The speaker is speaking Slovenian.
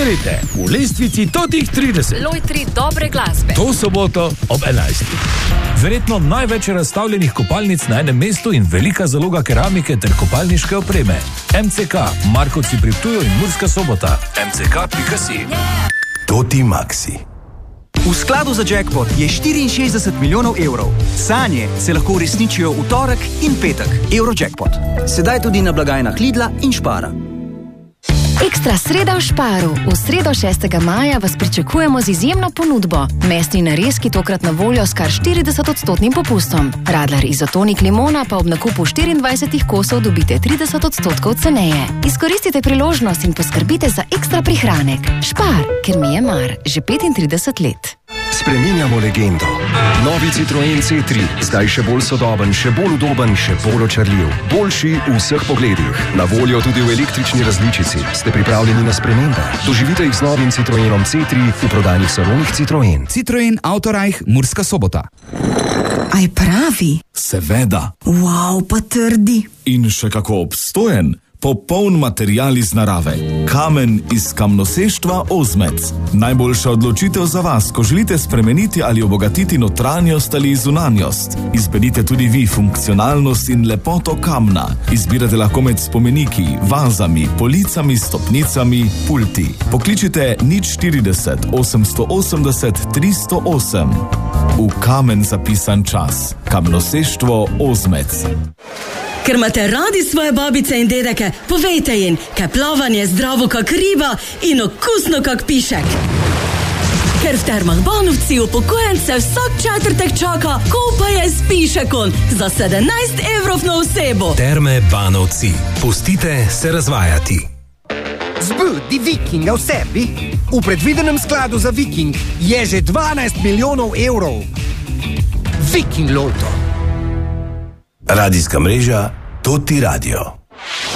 Preverite v lestvici totih 30. Lojtri dobre glasbe. To soboto ob 11. Verjetno največ razstavljenih kopalnic na enem mestu in velika zaloga keramike ter kopalniške opreme. MCK, Markovci pri Ptuju in Murska Sobota. mck.si. Toti Maxi. V skladu za jackpot je 64 milijonov evrov. Sanje se lahko uresničijo v torek in petek. Eurojackpot. Sedaj tudi na blagajnah Lidla in Spara. Ekstra sreda v Sparu. V sredo 6. maja vas pričakujemo z izjemno ponudbo. Mesni narezki tokrat na voljo s kar 40% popustom. Radler izotonik limona pa ob nakupu 24 kosov dobite 30% ceneje. Izkoristite priložnost in poskrbite za ekstra prihranek. Spar, ker mi je mar. Že 35 let. Spreminjamo legendo. Novi Citroen C3, zdaj še bolj sodoben, še bolj udoben, še bolj očarljiv. Boljši v vseh pogledih. Na voljo tudi v električni različici. Ste pripravljeni na spremembe? Doživite jih z novim Citroenom C3 v prodajnih salonih Citroen. Citroen Autorajh, Murska Sobota. A je pravi? Seveda. Wow, pa trdi. In še kako obstojen. Popoln material iz narave. Kamen iz kamnoseštva Ozmec. Najboljša odločitev za vas, ko želite spremeniti ali obogatiti notranjost ali zunanjost. Izberite tudi vi funkcionalnost in lepoto kamna. Izbirate lahko med spomeniki, vazami, policami, stopnicami, pulti. Pokličite 040 880 308. V kamen zapisan čas. Kamnoseštvo Ozmec. Ker imate radi svoje babice in dedeke, povejte jim, kaj plavanje je zdravo kak riba in okusno kak pišek. Ker v Termah Banovci upokojence vsak četrtek čaka kopanje s pišekom za 17 evrov na osebo. Terme Banovci. Pustite se razvajati. Zbudi Vikinga v sebi. V predvidenem skladu za Viking je že 12 milijonov evrov. Viking Loto. Radijska mreža Toti Radio.